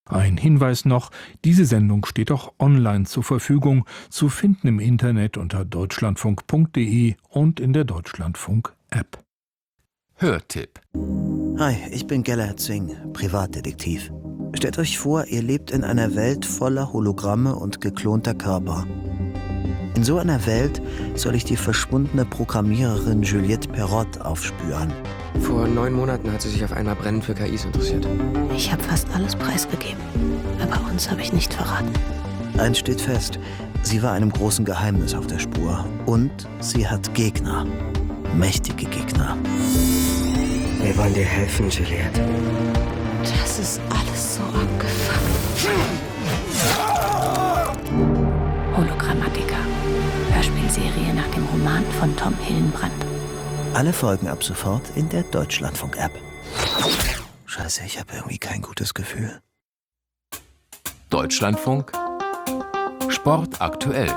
Ein Hinweis noch, diese Sendung steht auch online zur Verfügung, zu finden im Internet unter deutschlandfunk.de und in der Deutschlandfunk-App. Hörtipp. Hi, ich bin Gellert Zwing, Privatdetektiv. Stellt euch vor, ihr lebt in einer Welt voller Hologramme und geklonter Körper. In so einer Welt soll ich die verschwundene Programmiererin Juliette Perrott aufspüren. Vor 9 Monaten hat sie sich auf einmal brennend für KIs interessiert. Ich habe fast alles preisgegeben, aber uns habe ich nicht verraten. Eins steht fest, sie war einem großen Geheimnis auf der Spur. Und sie hat Gegner. Mächtige Gegner. Wir wollen dir helfen, Juliette. Das ist alles so abgefuckt. Hologrammatica. Hörspielserie nach dem Roman von Tom Hillenbrand. Alle Folgen ab sofort in der Deutschlandfunk-App. Scheiße, ich habe irgendwie kein gutes Gefühl. Deutschlandfunk Sport aktuell.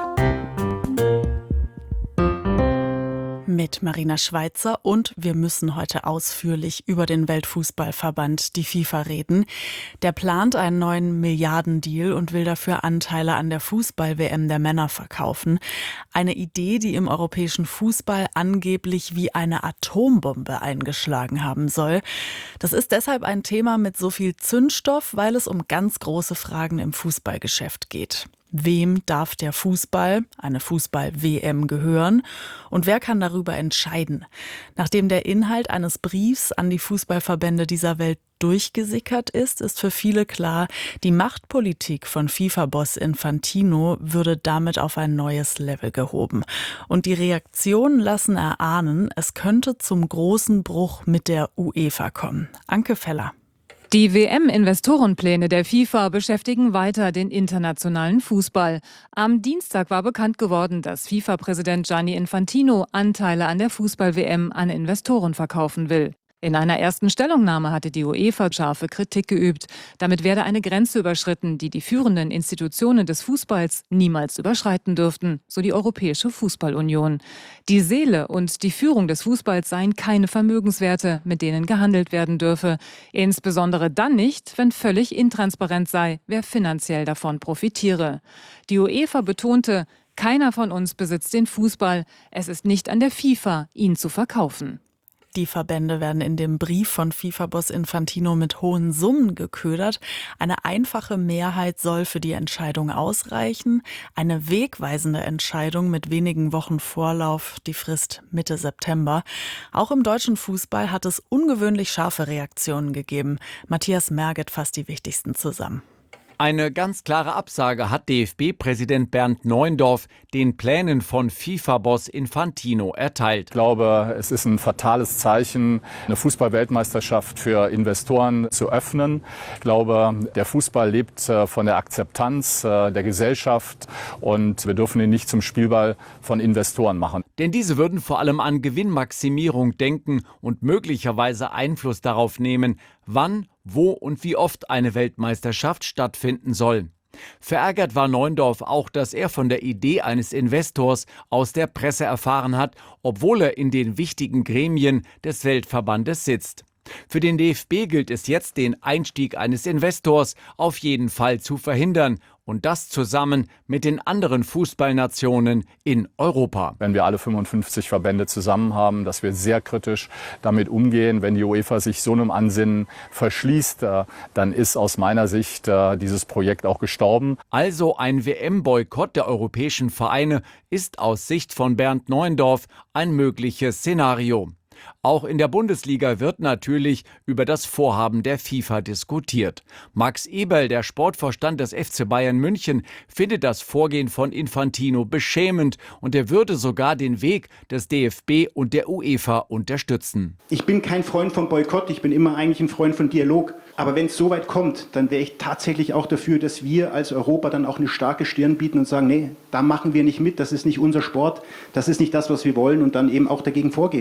Mit Marina Schweizer, und wir müssen heute ausführlich über den Weltfußballverband, die FIFA, reden. Der plant einen neuen Milliardendeal und will dafür Anteile an der Fußball-WM der Männer verkaufen. Eine Idee, die im europäischen Fußball angeblich wie eine Atombombe eingeschlagen haben soll. Das ist deshalb ein Thema mit so viel Zündstoff, weil es um ganz große Fragen im Fußballgeschäft geht. Wem darf der Fußball, eine Fußball-WM, gehören? Und wer kann darüber entscheiden? Nachdem der Inhalt eines Briefs an die Fußballverbände dieser Welt durchgesickert ist, ist für viele klar, die Machtpolitik von FIFA-Boss Infantino würde damit auf ein neues Level gehoben. Und die Reaktionen lassen erahnen, es könnte zum großen Bruch mit der UEFA kommen. Anke Feller. Die WM-Investorenpläne der FIFA beschäftigen weiter den internationalen Fußball. Am Dienstag war bekannt geworden, dass FIFA-Präsident Gianni Infantino Anteile an der Fußball-WM an Investoren verkaufen will. In einer ersten Stellungnahme hatte die UEFA scharfe Kritik geübt. Damit werde eine Grenze überschritten, die die führenden Institutionen des Fußballs niemals überschreiten dürften, so die Europäische Fußballunion. Die Seele und die Führung des Fußballs seien keine Vermögenswerte, mit denen gehandelt werden dürfe. Insbesondere dann nicht, wenn völlig intransparent sei, wer finanziell davon profitiere. Die UEFA betonte, keiner von uns besitzt den Fußball. Es ist nicht an der FIFA, ihn zu verkaufen. Die Verbände werden in dem Brief von FIFA-Boss Infantino mit hohen Summen geködert. Eine einfache Mehrheit soll für die Entscheidung ausreichen. Eine wegweisende Entscheidung mit wenigen Wochen Vorlauf, die Frist Mitte September. Auch im deutschen Fußball hat es ungewöhnlich scharfe Reaktionen gegeben. Matthias Merget fasst die wichtigsten zusammen. Eine ganz klare Absage hat DFB-Präsident Bernd Neuendorf den Plänen von FIFA-Boss Infantino erteilt. Ich glaube, es ist ein fatales Zeichen, eine Fußball-Weltmeisterschaft für Investoren zu öffnen. Ich glaube, der Fußball lebt von der Akzeptanz der Gesellschaft und wir dürfen ihn nicht zum Spielball von Investoren machen. Denn diese würden vor allem an Gewinnmaximierung denken und möglicherweise Einfluss darauf nehmen, wann, wo und wie oft eine Weltmeisterschaft stattfinden soll. Verärgert war Neuendorf auch, dass er von der Idee eines Investors aus der Presse erfahren hat, obwohl er in den wichtigen Gremien des Weltverbandes sitzt. Für den DFB gilt es jetzt, den Einstieg eines Investors auf jeden Fall zu verhindern. Und das zusammen mit den anderen Fußballnationen in Europa. Wenn wir alle 55 Verbände zusammen haben, dass wir sehr kritisch damit umgehen. Wenn die UEFA sich so einem Ansinnen verschließt, dann ist aus meiner Sicht dieses Projekt auch gestorben. Also ein WM-Boykott der europäischen Vereine ist aus Sicht von Bernd Neuendorf ein mögliches Szenario. Auch in der Bundesliga wird natürlich über das Vorhaben der FIFA diskutiert. Max Eberl, der Sportvorstand des FC Bayern München, findet das Vorgehen von Infantino beschämend und er würde sogar den Weg des DFB und der UEFA unterstützen. Ich bin kein Freund von Boykott, ich bin immer eigentlich ein Freund von Dialog. Aber wenn es so weit kommt, dann wäre ich tatsächlich auch dafür, dass wir als Europa dann auch eine starke Stirn bieten und sagen, nee, da machen wir nicht mit, das ist nicht unser Sport, das ist nicht das, was wir wollen und dann eben auch dagegen vorgehen würden.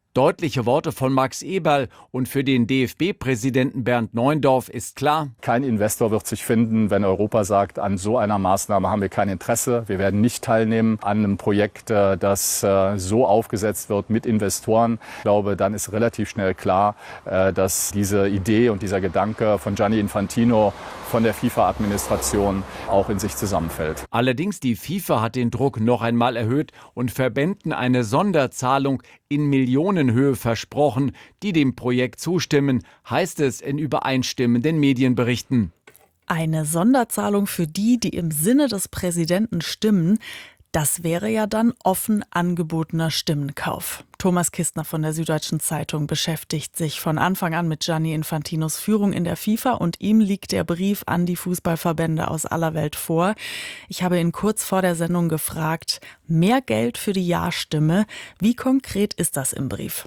Deutliche Worte von Max Eberl, und für den DFB-Präsidenten Bernd Neuendorf ist klar: Kein Investor wird sich finden, wenn Europa sagt, an so einer Maßnahme haben wir kein Interesse. Wir werden nicht teilnehmen an einem Projekt, das so aufgesetzt wird mit Investoren. Ich glaube, dann ist relativ schnell klar, dass diese Idee und dieser Gedanke von Gianni Infantino, von der FIFA-Administration, auch in sich zusammenfällt. Allerdings, die FIFA hat den Druck noch einmal erhöht und Verbänden eine Sonderzahlung in Millionenhöhe versprochen, die dem Projekt zustimmen, heißt es in übereinstimmenden Medienberichten. Eine Sonderzahlung für die, die im Sinne des Präsidenten stimmen, das wäre ja dann offen angebotener Stimmenkauf. Thomas Kistner von der Süddeutschen Zeitung beschäftigt sich von Anfang an mit Gianni Infantinos Führung in der FIFA und ihm liegt der Brief an die Fußballverbände aus aller Welt vor. Ich habe ihn kurz vor der Sendung gefragt, mehr Geld für die Ja-Stimme. Wie konkret ist das im Brief?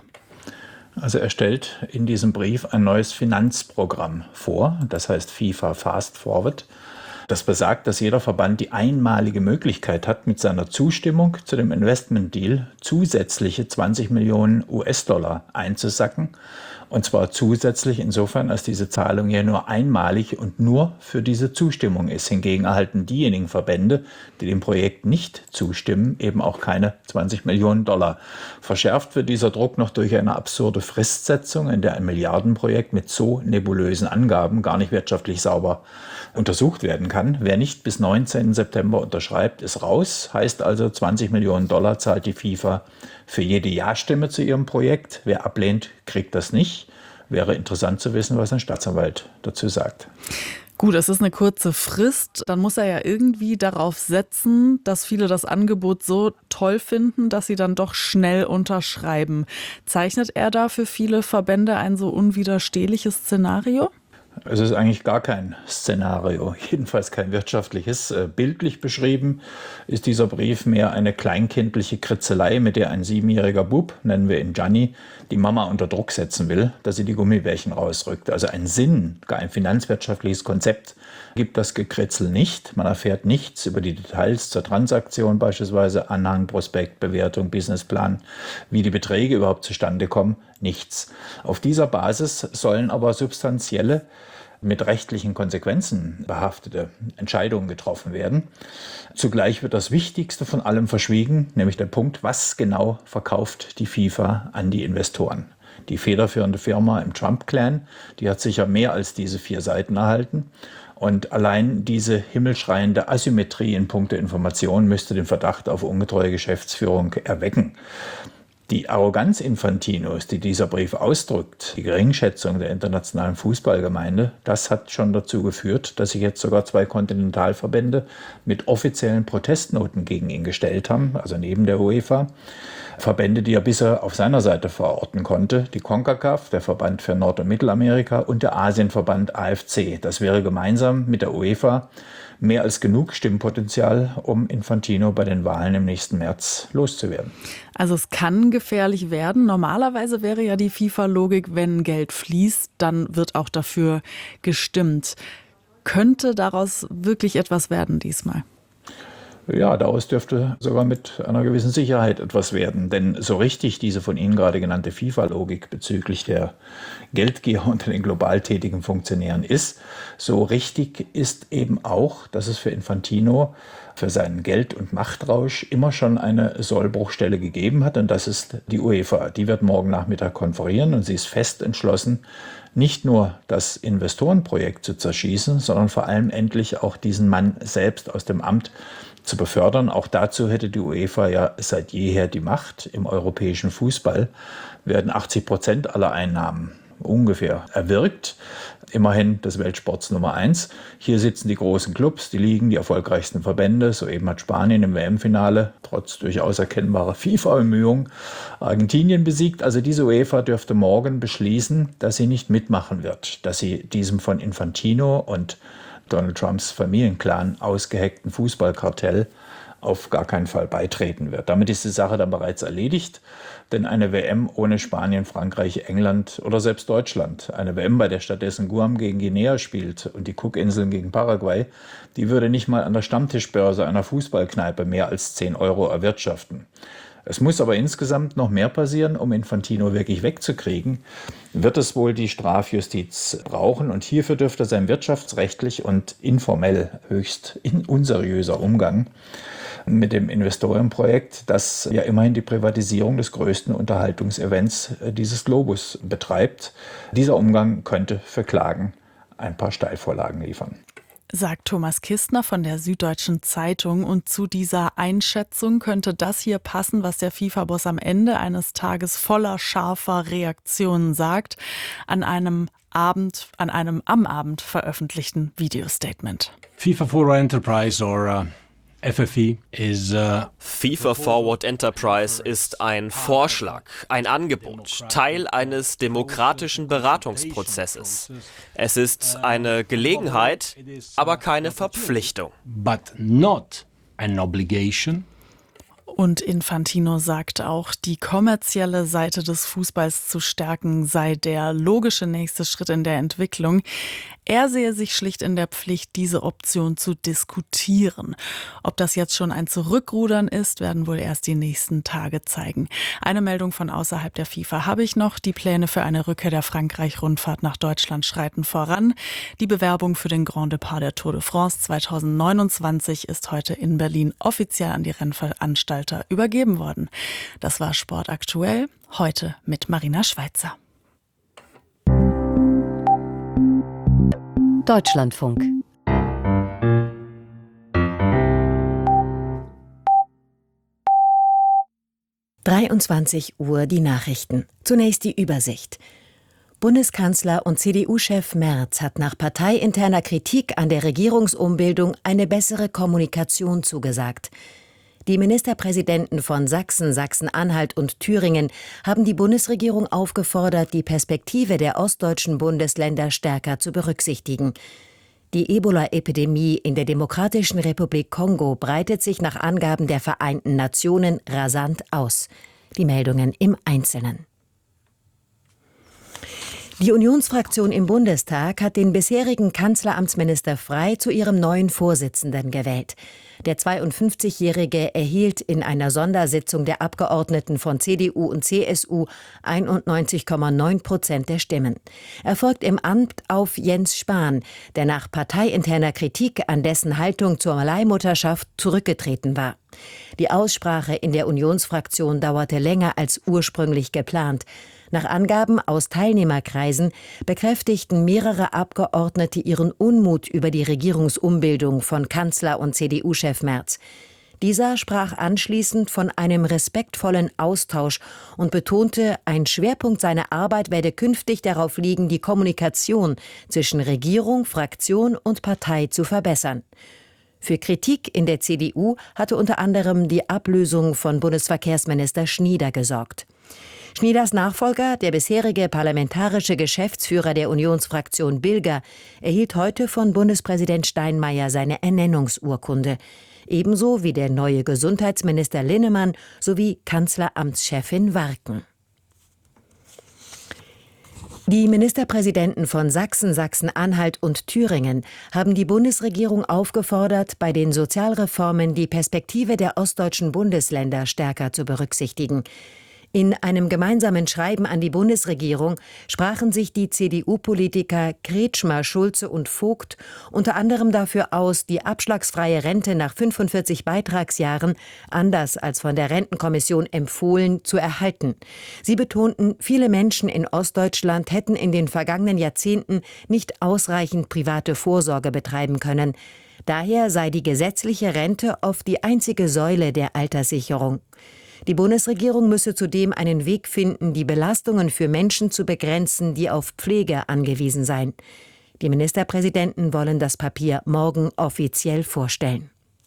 Also er stellt in diesem Brief ein neues Finanzprogramm vor, das heißt FIFA Fast Forward. Das besagt, dass jeder Verband die einmalige Möglichkeit hat, mit seiner Zustimmung zu dem Investmentdeal zusätzliche 20 Millionen US-Dollar einzusacken. Und zwar zusätzlich insofern, als diese Zahlung ja nur einmalig und nur für diese Zustimmung ist. Hingegen erhalten diejenigen Verbände, die dem Projekt nicht zustimmen, eben auch keine 20 Millionen Dollar. Verschärft wird dieser Druck noch durch eine absurde Fristsetzung, in der ein Milliardenprojekt mit so nebulösen Angaben gar nicht wirtschaftlich sauber untersucht werden kann. Wer nicht bis 19. September unterschreibt, ist raus. Heißt also, 20 Millionen Dollar zahlt die FIFA für jede Ja-Stimme zu ihrem Projekt. Wer ablehnt, kriegt das nicht. Wäre interessant zu wissen, was ein Staatsanwalt dazu sagt. Gut, es ist eine kurze Frist. Dann muss er ja irgendwie darauf setzen, dass viele das Angebot so toll finden, dass sie dann doch schnell unterschreiben. Zeichnet er da für viele Verbände ein so unwiderstehliches Szenario? Es ist eigentlich gar kein Szenario, jedenfalls kein wirtschaftliches. Bildlich beschrieben ist dieser Brief mehr eine kleinkindliche Kritzelei, mit der ein 7-jähriger Bub, nennen wir ihn Gianni, die Mama unter Druck setzen will, dass sie die Gummibärchen rausrückt. Also ein Sinn, gar ein finanzwirtschaftliches Konzept gibt das Gekritzel nicht. Man erfährt nichts über die Details zur Transaktion, beispielsweise Anhang, Prospekt, Bewertung, Businessplan, wie die Beträge überhaupt zustande kommen, nichts. Auf dieser Basis sollen aber substanzielle, mit rechtlichen Konsequenzen behaftete Entscheidungen getroffen werden. Zugleich wird das Wichtigste von allem verschwiegen, nämlich der Punkt, was genau verkauft die FIFA an die Investoren. Die federführende Firma im Trump-Clan, die hat sicher mehr als diese 4 Seiten erhalten. Und allein diese himmelschreiende Asymmetrie in puncto Information müsste den Verdacht auf ungetreue Geschäftsführung erwecken. Die Arroganz Infantinos, die dieser Brief ausdrückt, die Geringschätzung der internationalen Fußballgemeinde, das hat schon dazu geführt, dass sich jetzt sogar 2 Kontinentalverbände mit offiziellen Protestnoten gegen ihn gestellt haben, also neben der UEFA. Verbände, die er bisher auf seiner Seite verorten konnte, die CONCACAF, der Verband für Nord- und Mittelamerika, und der Asienverband AFC. Das wäre gemeinsam mit der UEFA mehr als genug Stimmpotenzial, um Infantino bei den Wahlen im nächsten März loszuwerden. Also es kann gefährlich werden. Normalerweise wäre ja die FIFA-Logik, wenn Geld fließt, dann wird auch dafür gestimmt. Könnte daraus wirklich etwas werden diesmal? Ja, daraus dürfte sogar mit einer gewissen Sicherheit etwas werden. Denn so richtig diese von Ihnen gerade genannte FIFA-Logik bezüglich der Geldgier unter den global tätigen Funktionären ist, so richtig ist eben auch, dass es für Infantino für seinen Geld- und Machtrausch immer schon eine Sollbruchstelle gegeben hat. Und das ist die UEFA. Die wird morgen Nachmittag konferieren und sie ist fest entschlossen, nicht nur das Investorenprojekt zu zerschießen, sondern vor allem endlich auch diesen Mann selbst aus dem Amt zu befördern. Auch dazu hätte die UEFA ja seit jeher die Macht. Im europäischen Fußball werden 80% aller Einnahmen ungefähr erwirkt. Immerhin des Weltsports Nummer 1. Hier sitzen die großen Clubs, die Ligen, die erfolgreichsten Verbände. Soeben hat Spanien im WM-Finale trotz durchaus erkennbarer FIFA-Bemühungen Argentinien besiegt. Also diese UEFA dürfte morgen beschließen, dass sie nicht mitmachen wird, dass sie diesem von Infantino und Donald Trumps Familienclan ausgeheckten Fußballkartell auf gar keinen Fall beitreten wird. Damit ist die Sache dann bereits erledigt, denn eine WM ohne Spanien, Frankreich, England oder selbst Deutschland, eine WM, bei der stattdessen Guam gegen Guinea spielt und die Cookinseln gegen Paraguay, die würde nicht mal an der Stammtischbörse einer Fußballkneipe mehr als 10 € erwirtschaften. Es muss aber insgesamt noch mehr passieren, um Infantino wirklich wegzukriegen. Wird es wohl die Strafjustiz brauchen und hierfür dürfte sein wirtschaftsrechtlich und informell höchst unseriöser Umgang mit dem Investorenprojekt, das ja immerhin die Privatisierung des größten Unterhaltungsevents dieses Globus betreibt. Dieser Umgang könnte für Klagen ein paar Steilvorlagen liefern. Sagt Thomas Kistner von der Süddeutschen Zeitung. Und zu dieser Einschätzung könnte das hier passen, was der FIFA-Boss am Ende eines Tages voller scharfer Reaktionen sagt, am Abend veröffentlichten Videostatement. FIFA Forward Enterprise or FFE is FIFA Forward Enterprise ist ein Vorschlag, ein Angebot, Teil eines demokratischen Beratungsprozesses. Es ist eine Gelegenheit, aber keine Verpflichtung. But not an obligation. Und Infantino sagt auch, die kommerzielle Seite des Fußballs zu stärken sei der logische nächste Schritt in der Entwicklung. Er sehe sich schlicht in der Pflicht, diese Option zu diskutieren. Ob das jetzt schon ein Zurückrudern ist, werden wohl erst die nächsten Tage zeigen. Eine Meldung von außerhalb der FIFA habe ich noch. Die Pläne für eine Rückkehr der Frankreich-Rundfahrt nach Deutschland schreiten voran. Die Bewerbung für den Grand Départ der Tour de France 2029 ist heute in Berlin offiziell an die Rennveranstalter übergeben worden. Das war Sport aktuell, heute mit Marina Schweitzer. Deutschlandfunk. Uhr die Nachrichten. Zunächst die Übersicht. Bundeskanzler und CDU-Chef Merz hat nach parteiinterner Kritik an der Regierungsumbildung eine bessere Kommunikation zugesagt. Die Ministerpräsidenten von Sachsen, Sachsen-Anhalt und Thüringen haben die Bundesregierung aufgefordert, die Perspektive der ostdeutschen Bundesländer stärker zu berücksichtigen. Die Ebola-Epidemie in der Demokratischen Republik Kongo breitet sich nach Angaben der Vereinten Nationen rasant aus. Die Meldungen im Einzelnen. Die Unionsfraktion im Bundestag hat den bisherigen Kanzleramtsminister Frey zu ihrem neuen Vorsitzenden gewählt. Der 52-Jährige erhielt in einer Sondersitzung der Abgeordneten von CDU und CSU 91,9% der Stimmen. Er folgt im Amt auf Jens Spahn, der nach parteiinterner Kritik an dessen Haltung zur Leihmutterschaft zurückgetreten war. Die Aussprache in der Unionsfraktion dauerte länger als ursprünglich geplant. Nach Angaben aus Teilnehmerkreisen bekräftigten mehrere Abgeordnete ihren Unmut über die Regierungsumbildung von Kanzler und CDU-Chef Merz. Dieser sprach anschließend von einem respektvollen Austausch und betonte, ein Schwerpunkt seiner Arbeit werde künftig darauf liegen, die Kommunikation zwischen Regierung, Fraktion und Partei zu verbessern. Für Kritik in der CDU hatte unter anderem die Ablösung von Bundesverkehrsminister Schnieder gesorgt. Schnieders Nachfolger, der bisherige parlamentarische Geschäftsführer der Unionsfraktion Bilger, erhielt heute von Bundespräsident Steinmeier seine Ernennungsurkunde. Ebenso wie der neue Gesundheitsminister Linnemann sowie Kanzleramtschefin Warken. Die Ministerpräsidenten von Sachsen, Sachsen-Anhalt und Thüringen haben die Bundesregierung aufgefordert, bei den Sozialreformen die Perspektive der ostdeutschen Bundesländer stärker zu berücksichtigen. In einem gemeinsamen Schreiben an die Bundesregierung sprachen sich die CDU-Politiker Kretschmer, Schulze und Vogt unter anderem dafür aus, die abschlagsfreie Rente nach 45 Beitragsjahren, anders als von der Rentenkommission empfohlen, zu erhalten. Sie betonten, viele Menschen in Ostdeutschland hätten in den vergangenen Jahrzehnten nicht ausreichend private Vorsorge betreiben können. Daher sei die gesetzliche Rente oft die einzige Säule der Alterssicherung. Die Bundesregierung müsse zudem einen Weg finden, die Belastungen für Menschen zu begrenzen, die auf Pflege angewiesen seien. Die Ministerpräsidenten wollen das Papier morgen offiziell vorstellen.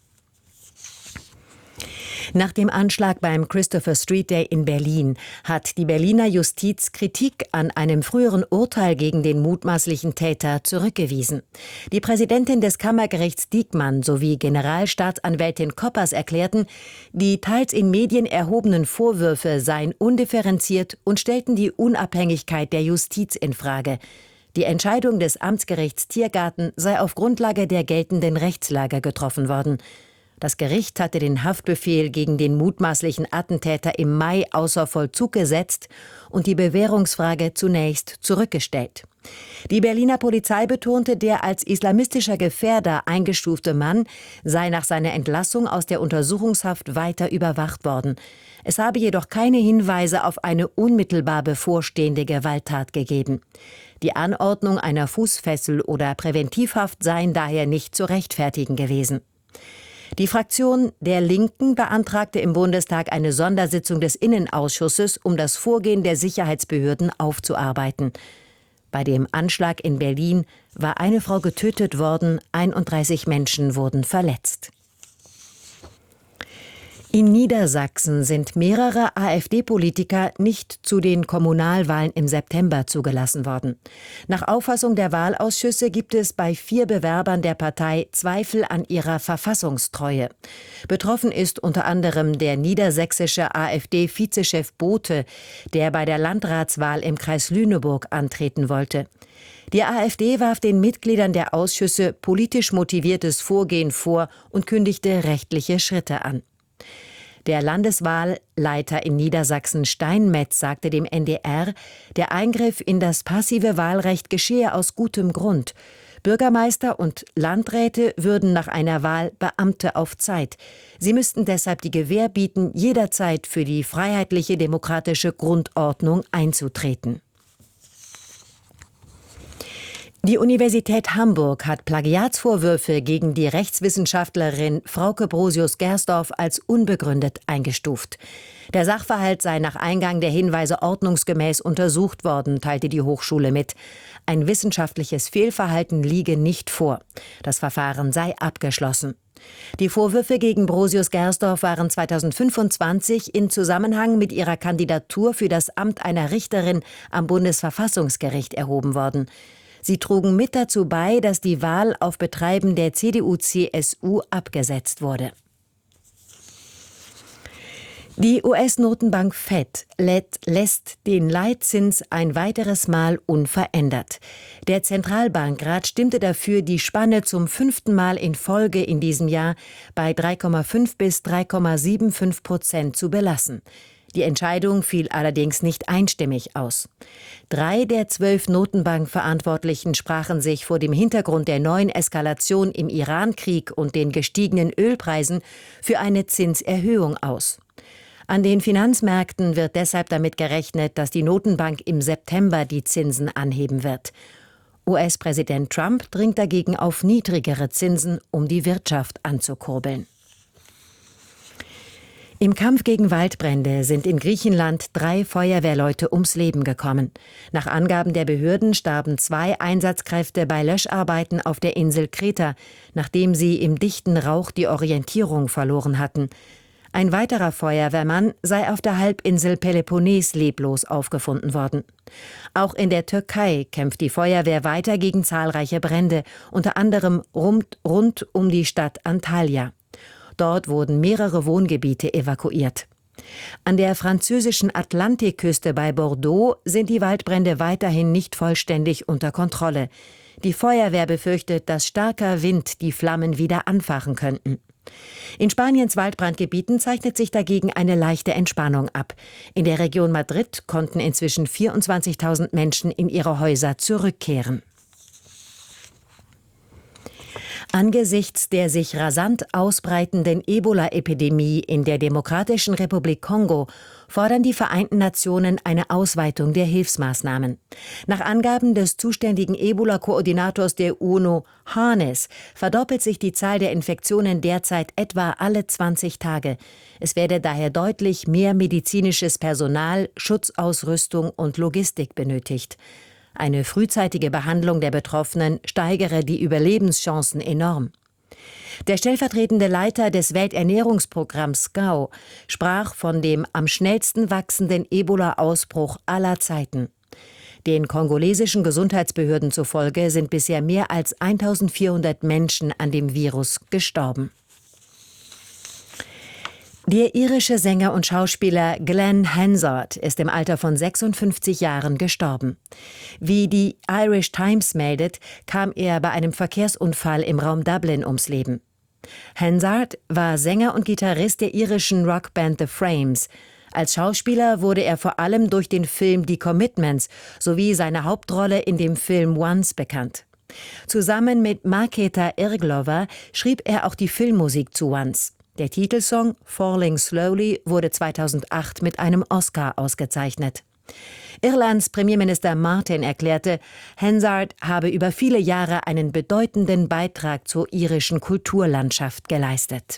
Nach dem Anschlag beim Christopher Street Day in Berlin hat die Berliner Justiz Kritik an einem früheren Urteil gegen den mutmaßlichen Täter zurückgewiesen. Die Präsidentin des Kammergerichts Diekmann sowie Generalstaatsanwältin Koppers erklärten, die teils in Medien erhobenen Vorwürfe seien undifferenziert und stellten die Unabhängigkeit der Justiz in Frage. Die Entscheidung des Amtsgerichts Tiergarten sei auf Grundlage der geltenden Rechtslage getroffen worden. Das Gericht hatte den Haftbefehl gegen den mutmaßlichen Attentäter im Mai außer Vollzug gesetzt und die Bewährungsfrage zunächst zurückgestellt. Die Berliner Polizei betonte, der als islamistischer Gefährder eingestufte Mann sei nach seiner Entlassung aus der Untersuchungshaft weiter überwacht worden. Es habe jedoch keine Hinweise auf eine unmittelbar bevorstehende Gewalttat gegeben. Die Anordnung einer Fußfessel oder Präventivhaft seien daher nicht zu rechtfertigen gewesen. Die Fraktion der Linken beantragte im Bundestag eine Sondersitzung des Innenausschusses, um das Vorgehen der Sicherheitsbehörden aufzuarbeiten. Bei dem Anschlag in Berlin war eine Frau getötet worden, 31 Menschen wurden verletzt. In Niedersachsen sind mehrere AfD-Politiker nicht zu den Kommunalwahlen im September zugelassen worden. Nach Auffassung der Wahlausschüsse gibt es bei 4 Bewerbern der Partei Zweifel an ihrer Verfassungstreue. Betroffen ist unter anderem der niedersächsische AfD-Vizechef Bote, der bei der Landratswahl im Kreis Lüneburg antreten wollte. Die AfD warf den Mitgliedern der Ausschüsse politisch motiviertes Vorgehen vor und kündigte rechtliche Schritte an. Der Landeswahlleiter in Niedersachsen Steinmetz sagte dem NDR, der Eingriff in das passive Wahlrecht geschehe aus gutem Grund. Bürgermeister und Landräte würden nach einer Wahl Beamte auf Zeit. Sie müssten deshalb die Gewähr bieten, jederzeit für die freiheitliche demokratische Grundordnung einzutreten. Die Universität Hamburg hat Plagiatsvorwürfe gegen die Rechtswissenschaftlerin Frauke Brosius-Gersdorf als unbegründet eingestuft. Der Sachverhalt sei nach Eingang der Hinweise ordnungsgemäß untersucht worden, teilte die Hochschule mit. Ein wissenschaftliches Fehlverhalten liege nicht vor. Das Verfahren sei abgeschlossen. Die Vorwürfe gegen Brosius-Gersdorf waren 2025 in Zusammenhang mit ihrer Kandidatur für das Amt einer Richterin am Bundesverfassungsgericht erhoben worden. Sie trugen mit dazu bei, dass die Wahl auf Betreiben der CDU/CSU abgesetzt wurde. Die US-Notenbank Fed lässt den Leitzins ein weiteres Mal unverändert. Der Zentralbankrat stimmte dafür, die Spanne zum 5. Mal in Folge in diesem Jahr bei 3,5 bis 3,75% zu belassen. Die Entscheidung fiel allerdings nicht einstimmig aus. 3 der 12 Notenbankverantwortlichen sprachen sich vor dem Hintergrund der neuen Eskalation im Iran-Krieg und den gestiegenen Ölpreisen für eine Zinserhöhung aus. An den Finanzmärkten wird deshalb damit gerechnet, dass die Notenbank im September die Zinsen anheben wird. US-Präsident Trump dringt dagegen auf niedrigere Zinsen, um die Wirtschaft anzukurbeln. Im Kampf gegen Waldbrände sind in Griechenland 3 Feuerwehrleute ums Leben gekommen. Nach Angaben der Behörden starben 2 Einsatzkräfte bei Löscharbeiten auf der Insel Kreta, nachdem sie im dichten Rauch die Orientierung verloren hatten. Ein weiterer Feuerwehrmann sei auf der Halbinsel Peloponnes leblos aufgefunden worden. Auch in der Türkei kämpft die Feuerwehr weiter gegen zahlreiche Brände, unter anderem rund um die Stadt Antalya. Dort wurden mehrere Wohngebiete evakuiert. An der französischen Atlantikküste bei Bordeaux sind die Waldbrände weiterhin nicht vollständig unter Kontrolle. Die Feuerwehr befürchtet, dass starker Wind die Flammen wieder anfachen könnten. In Spaniens Waldbrandgebieten zeichnet sich dagegen eine leichte Entspannung ab. In der Region Madrid konnten inzwischen 24.000 Menschen in ihre Häuser zurückkehren. Angesichts der sich rasant ausbreitenden Ebola-Epidemie in der Demokratischen Republik Kongo fordern die Vereinten Nationen eine Ausweitung der Hilfsmaßnahmen. Nach Angaben des zuständigen Ebola-Koordinators der UNO, Harness, verdoppelt sich die Zahl der Infektionen derzeit etwa alle 20 Tage. Es werde daher deutlich mehr medizinisches Personal, Schutzausrüstung und Logistik benötigt. Eine frühzeitige Behandlung der Betroffenen steigere die Überlebenschancen enorm. Der stellvertretende Leiter des Welternährungsprogramms SCAO sprach von dem am schnellsten wachsenden Ebola-Ausbruch aller Zeiten. Den kongolesischen Gesundheitsbehörden zufolge sind bisher mehr als 1400 Menschen an dem Virus gestorben. Der irische Sänger und Schauspieler Glenn Hansard ist im Alter von 56 Jahren gestorben. Wie die Irish Times meldet, kam er bei einem Verkehrsunfall im Raum Dublin ums Leben. Hansard war Sänger und Gitarrist der irischen Rockband The Frames. Als Schauspieler wurde er vor allem durch den Film Die Commitments sowie seine Hauptrolle in dem Film Once bekannt. Zusammen mit Markéta Irglova schrieb er auch die Filmmusik zu Once. Der Titelsong Falling Slowly wurde 2008 mit einem Oscar ausgezeichnet. Irlands Premierminister Martin erklärte, Hansard habe über viele Jahre einen bedeutenden Beitrag zur irischen Kulturlandschaft geleistet.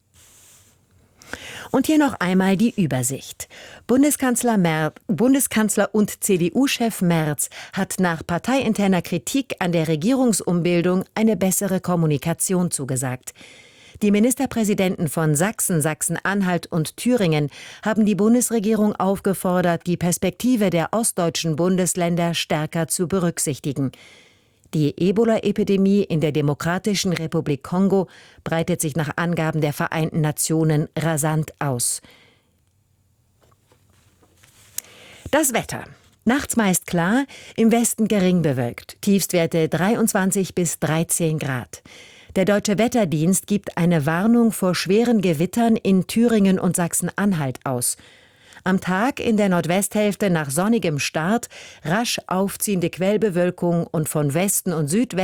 Und hier noch einmal die Übersicht. Bundeskanzler und CDU-Chef Merz hat nach parteiinterner Kritik an der Regierungsumbildung eine bessere Kommunikation zugesagt. Die Ministerpräsidenten von Sachsen, Sachsen-Anhalt und Thüringen haben die Bundesregierung aufgefordert, die Perspektive der ostdeutschen Bundesländer stärker zu berücksichtigen. Die Ebola-Epidemie in der Demokratischen Republik Kongo breitet sich nach Angaben der Vereinten Nationen rasant aus. Das Wetter. Nachts meist klar, im Westen gering bewölkt. Tiefstwerte 23 bis 13 Grad. Der Deutsche Wetterdienst gibt eine Warnung vor schweren Gewittern in Thüringen und Sachsen-Anhalt aus. Am Tag in der Nordwesthälfte nach sonnigem Start rasch aufziehende Quellbewölkung und von Westen und Südwesten